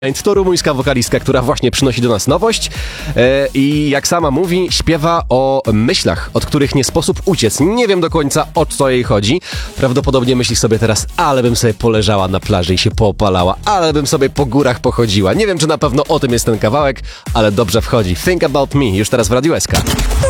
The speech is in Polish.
To rumuńska wokalistka, która właśnie przynosi do nas nowość i jak sama mówi, śpiewa o myślach, od których nie sposób uciec. Nie wiem do końca, o co jej chodzi. Prawdopodobnie myśli sobie teraz, ale bym sobie poleżała na plaży i się poopalała, ale bym sobie po górach pochodziła. Nie wiem, czy na pewno o tym jest ten kawałek, ale dobrze wchodzi. Think About Me, już teraz w Radiu SK.